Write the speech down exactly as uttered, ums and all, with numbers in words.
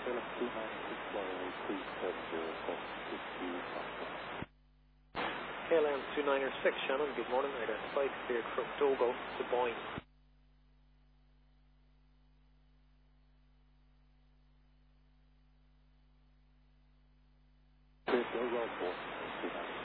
K L M two nine six, Shannon, good morning. Identified cleared from Dogo to Boyne. Cleared Dogo for